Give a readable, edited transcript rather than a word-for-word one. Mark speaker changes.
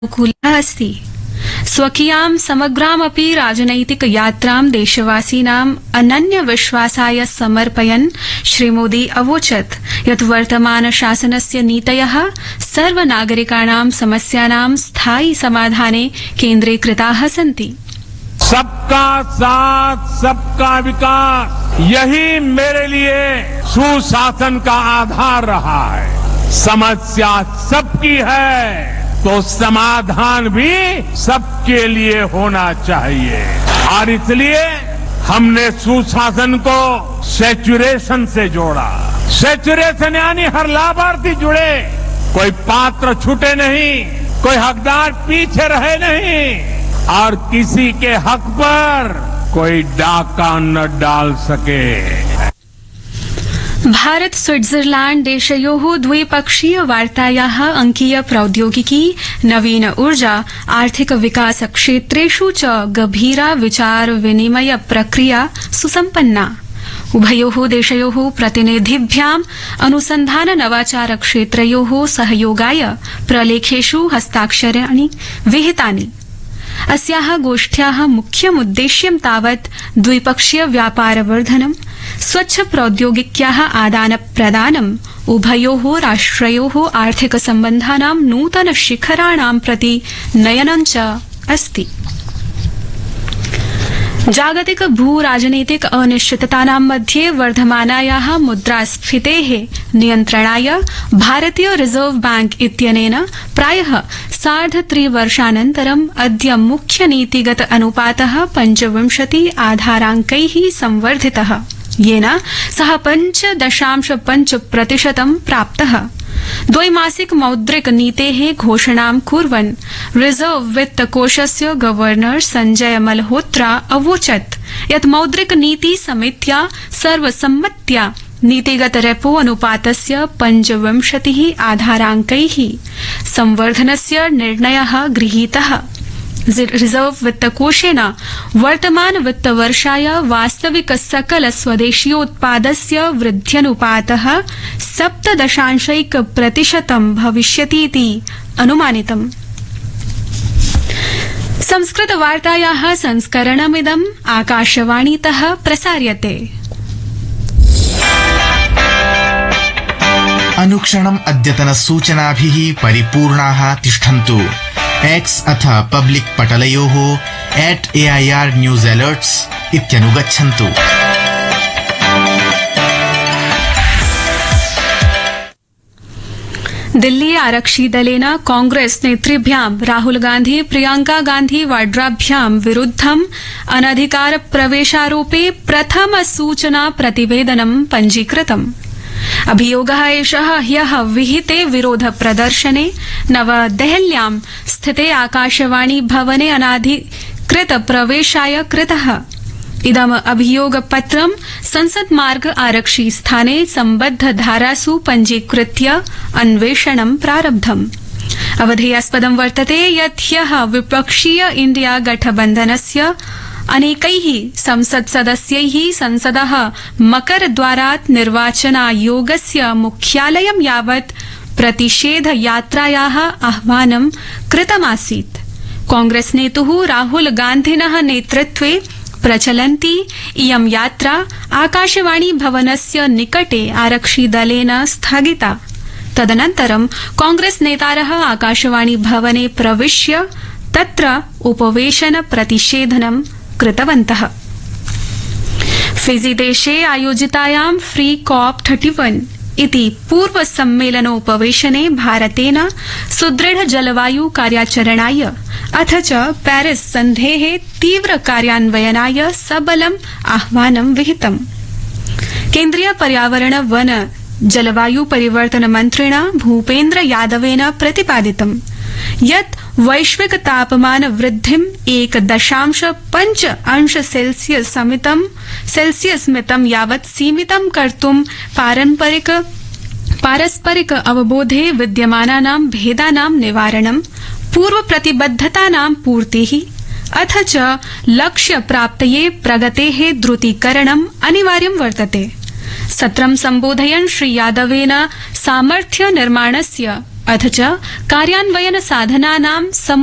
Speaker 1: अनुकूलः अस्ति। स्वकीयां समग्रामपि राजनैतिक यात्रां देशवासीनाम् अनन्य विश्वासाय समर्पयन् श्रीमोदी अवोचत् यत् वर्तमान शासनस्य नीतयः सर्वनागरिकाणां समस्यानां स्थायि समाधाने केन्द्रीकृताः सन्ति।
Speaker 2: सबका साथ सबका विकास, यही मेरे लिए सुशासन का आधार रहा है। समस्या सबकी है तो समाधान भी सबके लिए होना चाहिए और इसलिए हमने सुशासन को सैचुरेशन से जोड़ा। सैचुरेशन यानी हर लाभार्थी जुड़े, कोई पात्र छूटे नहीं, कोई हकदार पीछे रहे नहीं और किसी के हक पर कोई डाका न डाल सके।
Speaker 1: भारत स्विट्जरलैंड देशयोः द्विपक्षीय वार्तायाः अंकीय प्रौद्योगिकी, नवीन ऊर्जा, आर्थिक विकास क्षेत्रेषु च गभीरा विचार विनिमय प्रक्रिया सुसम्पन्ना। उभयोः देशयोः प्रतिनिधिभ्याम् अनुसन्धान नवाचार क्षेत्रयोः सहयोगाय प्रलेखेषु हस्ताक्षराणि विहितानि। अस्याः गोष्ठ्याः मुख्यमुद्देश्यं तावत् द्विपक्षीय व्यापारवर्धनं, स्वच्छ प्रौद्योगिक्याः आदान प्रदानम्, उभयोः राष्ट्रयोः आर्थिक सम्बन्धानां नूतन शिखराणां प्रति नयनं च अस्ति। जागतिक भू राजनीतिक अनिश्चिततानां मध्ये वर्धमानायाः मुद्रास्फीतेः नियन्त्रणाय भारतीय रिजर्व बैंक इत्यनेन प्रायः 3.5 वर्षानन्तरम् अद्य मुख्य नीतिगत अनुपातः 25 आधाराङ्कैः संवर्धितः, येन सः 5.5% प्राप्तः। द्वैमासिक मौद्रिक नीतेः घोषणां कुर्वन् रिजर्व वित्तकोषस्य गवर्नर संजय मल्होत्रा अवोचत् यत् मौद्रिक नीति समित्या सर्वसम्मत्या नीतिगत रेपो अनुपातस्य 25 आधाराङ्कैः संवर्धनस्य निर्णयः गृहीतः। रिजर्व वित्तकोषेण वर्तमान वित्तवर्षाय वास्तविक सकल स्वदेशीयोत्पादस्य वृद्ध्यनुपातः 7.1% भविष्यतीति अनुमानितम्। संस्कृतवार्तायाः संस्करणमिदम् आकाशवाणीतः प्रसार्यते।
Speaker 3: अनुक्षणम् अद्यतन सूचनाभिः परिपूर्णाः तिष्ठन्तु। एक्स अथ public पटलयोः @AIR news alerts इत्यनुगच्छन्तु।
Speaker 1: Delhi आरक्षिदलेन Congress नेतृभ्यां Rahul Gandhi Priyanka Gandhi वाड्राभ्यां विरुद्धं अनधिकार प्रवेशारोपे प्रथम सूचना प्रतिवेदनं पञ्जीकृतम्। अभियोगः एषः ह्यः विहिते विरोध प्रदर्शने नवदेहल्यां स्थिते आकाशवाणी भवने अनाधिकृत प्रवेशाय कृतः। इदम् अभियोगपत्रं संसद मार्ग आरक्षि स्थाने सम्बद्ध धारासु पञ्जीकृत्य अन्वेषणं प्रारब्धम्। अवधेयास्पदं वर्तते यत् ह्यः विपक्षीय इंडिया गठबन्धनस्य अनेकैः संसद सदस्यैः संसदः मकरद्वारात् निर्वाचनायोगस्य मुख्यालयं यावत् प्रतिषेध यात्रायाः आह्वानं कृतमासीत्। कांग्रेस नेतुः राहुल गान्धिनः नेतृत्वे प्रचलन्ती इयं यात्रा आकाशवाणी भवनस्य निकटे आरक्षिदलेन स्थगिता। तदनन्तरं कांग्रेस नेतारः आकाशवाणी भवने प्रविश्य तत्र उपवेशन प्रतिषेधनं कृतवन्तः। फिजी देशे आयोजितायां फ्री कॉप 31 इति पूर्व सम्मेलनोपवेशने भारतेन सुदृढ़ जलवायु कार्याचरणाय अथ च पेरिस सन्धेः तीव्र कार्यान्वयनाय सबलम् आह्वानं विहितम्। केन्द्रीय पर्यावरण वन जलवायु परिवर्तन मन्त्रिणा भूपेन्द्र यादवेन प्रतिपादितम् यत् वैश्विक तापमान वृद्धिं 1.5 अंश सेल्सियस मितं यावत् सीमितं कर्तुं पारस्परिक अवबोधे विद्यमानानां भेदानां निवारणं, पूर्व प्रतिबद्धतानां पूर्तिः अथ च लक्ष्य प्राप्तये प्रगतेः द्रुतीकरणम् अनिवार्यं वर्तते। सत्रं सम्बोधयन् श्री यादवेन सामर्थ्य निर्माणस्य अथ च कार्यान्वयन साधनानां